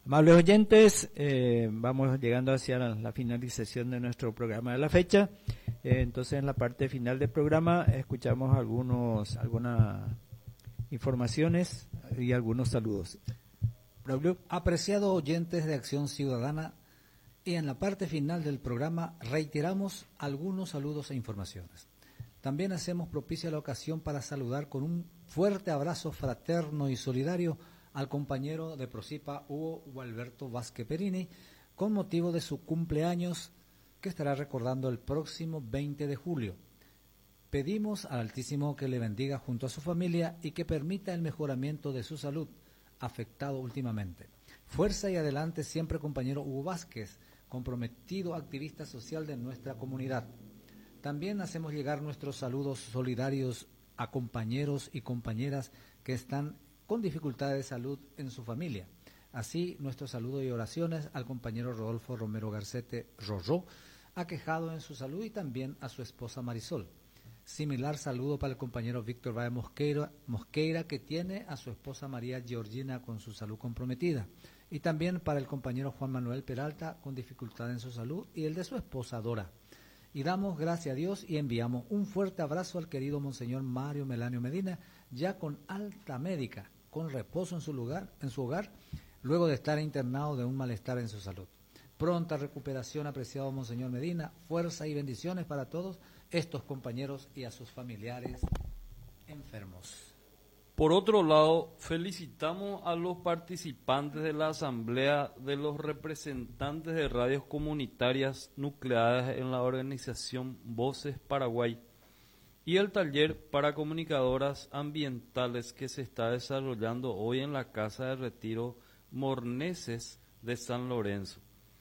Amables oyentes, vamos llegando hacia la finalización de nuestro programa de la fecha. Entonces, en la parte final del programa escuchamos algunas informaciones y algunos saludos. Braulio. Apreciados oyentes de Acción Ciudadana, y en la parte final del programa reiteramos algunos saludos e informaciones. También hacemos propicia la ocasión para saludar con un fuerte abrazo fraterno y solidario al compañero de Prosipa, Hugo Gualberto Vázquez Perini, con motivo de su cumpleaños que estará recordando el próximo 20 de julio. Pedimos al Altísimo que le bendiga junto a su familia y que permita el mejoramiento de su salud, afectado últimamente. Fuerza y adelante siempre, compañero Hugo Vázquez, comprometido activista social de nuestra comunidad. También hacemos llegar nuestros saludos solidarios a compañeros y compañeras que están con dificultades de salud en su familia. Así, nuestro saludo y oraciones al compañero Rodolfo Romero Garcete Rorró, aquejado en su salud, y también a su esposa Marisol. Similar saludo para el compañero Víctor Valle Mosqueira, que tiene a su esposa María Georgina con su salud comprometida. Y también para el compañero Juan Manuel Peralta, con dificultad en su salud, y el de su esposa Dora. Y damos gracias a Dios y enviamos un fuerte abrazo al querido Monseñor Mario Melanio Medina, ya con alta médica, con reposo en su hogar, luego de estar internado de un malestar en su salud. Pronta recuperación, apreciado Monseñor Medina, fuerza y bendiciones para todos estos compañeros y a sus familiares enfermos. Por otro lado, felicitamos a los participantes de la Asamblea de los representantes de radios comunitarias nucleadas en la organización Voces Paraguay y el taller para comunicadoras ambientales que se está desarrollando hoy en la Casa de Retiro Morneses de San Lorenzo.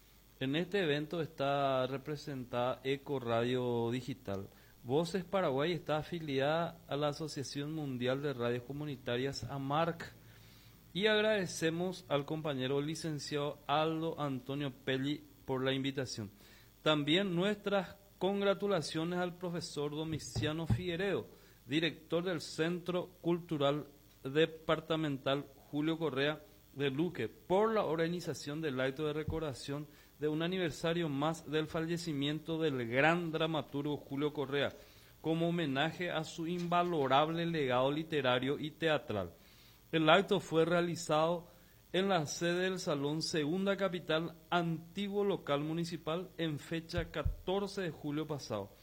En este evento está representada Eco Radio Digital. Voces Paraguay está afiliada a la Asociación Mundial de Radios Comunitarias, AMARC, y agradecemos al compañero licenciado Aldo Antonio Pelli por la invitación. También nuestras congratulaciones al profesor Domiciano Figueredo, director del Centro Cultural Departamental Julio Correa de Luque, por la organización del acto de recordación de un aniversario más del fallecimiento del gran dramaturgo Julio Correa, como homenaje a su invalorable legado literario y teatral. El acto fue realizado en la sede del Salón Segunda Capital, antiguo local municipal, en fecha 14 de julio pasado.